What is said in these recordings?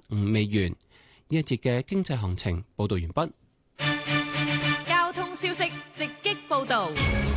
未完。呢一節嘅經濟行情報道完畢。 交通消息直擊報導。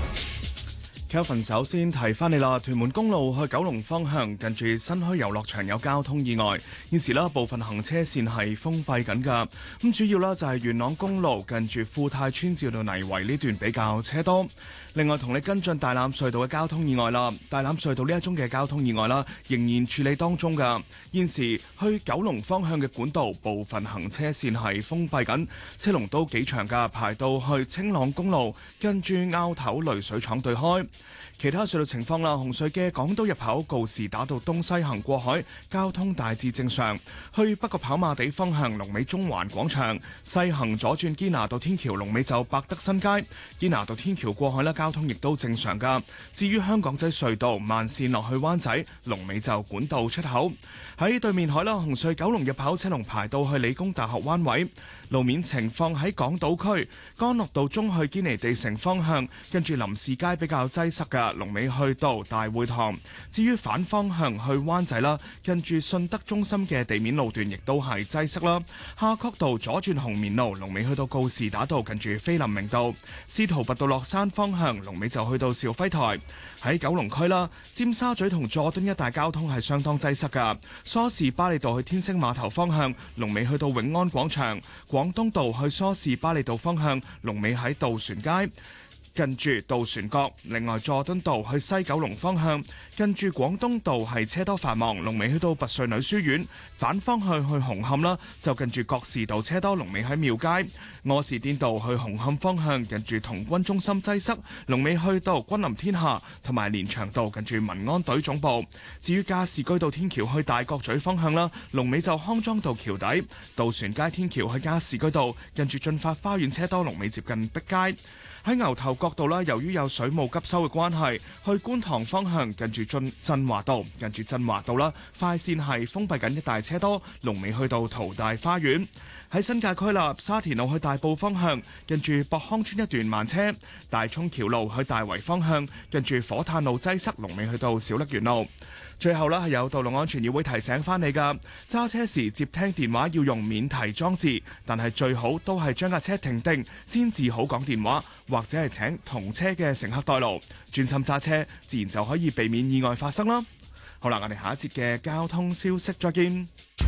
Kelvin 首先提翻你啦，屯門公路去九龍方向近住新墟遊樂場有交通意外，現時部分行車線係封閉緊㗎。咁主要就係元朗公路近住富泰村至到泥圍呢段比較車多。另外同你跟進大欖隧道嘅交通意外啦，大欖隧道呢一宗嘅交通意外啦，仍然處理當中㗎。現時去九龍方向嘅管道部分行車線係封閉緊，車龍都幾長㗎，排到去青朗公路跟住凹頭濾水廠對開。其他隧道情況啦，紅隧嘅港島入口告士打道東西行過海交通大致正常，去北角跑馬地方向龍尾中環廣場，西行左轉堅拿道天橋龍尾就百德新街，堅拿道天橋過海咧交通亦都正常噶。至於香港仔隧道慢線落去灣仔龍尾就管道出口，喺對面海啦，紅隧九龍入口車龍排到去理工大學灣位。路面情況喺港島區干諾道中去堅尼地城方向，跟住林士街比較擠塞嘅，龍尾去到大會堂。至於反方向去灣仔啦，跟住信德中心嘅地面路段亦都係擠塞啦。夏慤道左轉紅棉路，龍尾去到告士打道，近住菲林明道。司徒拔道落山方向，龍尾就去到肇輝台。喺九龍區啦，尖沙咀同佐敦一帶交通係相當擠塞㗎。梳士巴利道去天星碼頭方向，龍尾去到永安廣場。廣東道去梳士巴利道方向，龍尾喺渡船街。近住渡船角，另外佐敦道去西九龍方向，近住廣東道係車多繁忙，龍尾去到拔萃女書院。反方向去紅磡啦，就近住覺士道車多，龍尾喺廟街。柯士甸道去紅磡方向，近住童軍中心擠塞，龍尾去到君臨天下，同埋連翔道近住民安隊總部。至於加士居道天橋去大角咀方向啦，龍尾就康莊道橋底。渡船街天橋去加士居道，近住進發花園車多，龍尾接近碧街。喺牛頭角道啦，由於有水務急修嘅關係，去觀塘方向近住振華道，近住振華道啦，快線係封閉緊，一大車多，龍尾去到淘大花園。喺新界區啦，沙田路去大埔方向，近住博康村一段慢車；大涌橋路去大圍方向，近住火炭路擠塞，龍尾去到小瀝源路。最後啦，係有道路安全議會提醒翻你噶，揸車時接聽電話要用免提裝置，但係最好都係將架車停定先至好講電話，或者係請同車嘅乘客代勞，專心揸車，自然就可以避免意外發生啦。好啦，我哋下一節嘅交通消息再見。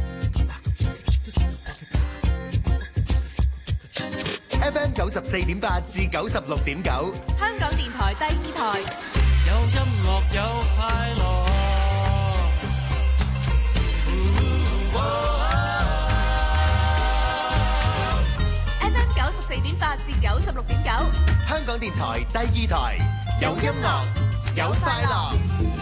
FM 94.8至96.9， 香港電台第二台， 有音樂有快樂。 FM 94.8至96.9， 香港電台第二台，有音樂有快樂。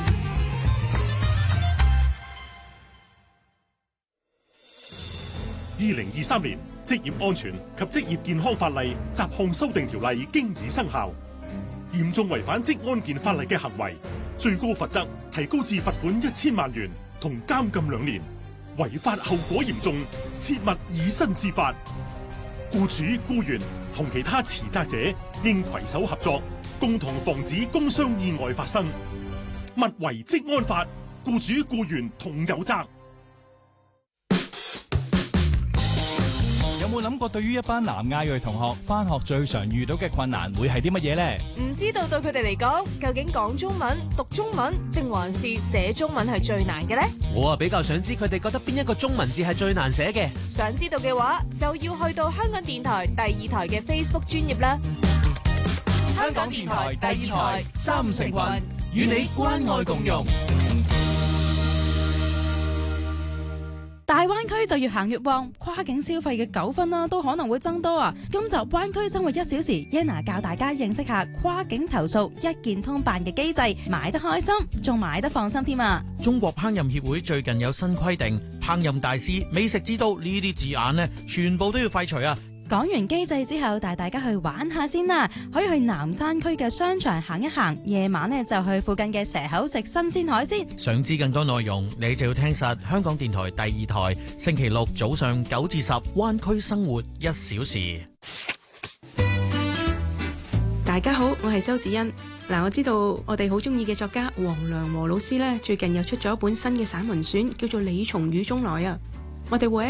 2023年職業安全及職業健康法例雜項修訂條例經已生效，嚴重違反職安健法例嘅行為，最高罰則提高至罰款1000萬元同監禁2年，違法後果嚴重，切勿以身試法。僱主、僱員同其他持責者應攜手合作，共同防止工傷意外發生。勿違職安法，僱主僱員同有責。 有冇諗過對於一班南亞裔同學返學最常遇到嘅困難會係啲乜嘢呢？ 唔知道對佢哋嚟講，究竟講中文、讀中文定還是寫中文係最難嘅呢？ 我比較想知佢哋覺得邊一個中文字係最難寫嘅。 想知道嘅話，就要去到香港電台第二台嘅 Facebook 專頁啦。 香港電台第二台三成群，與你關愛共融。 大灣區就越行越旺，跨境消費嘅糾紛啦都可能會增多啊！今集灣區生活1小時 ，Yana 教大家認識下跨境投訴一鍵通辦嘅機制，買得開心，仲買得放心添啊！ 中國烹飪協會最近有新規定，烹飪大師、美食之都呢啲字眼呢，全部都要廢除啊！ 講完機制之後，帶大家去玩下先啦，可以去南山區嘅商場行一行，夜晚呢就去附近嘅蛇口食新鮮海鮮。 想知更多內容，你就要聽實香港電台第二台，星期六早上9至10，灣區生活1小時。 大家好，我係周子欣。我知道我哋好中意嘅作家黃良和老師呢，最近又出咗一本新嘅散文選，叫做《李從雨中來》啊。我哋會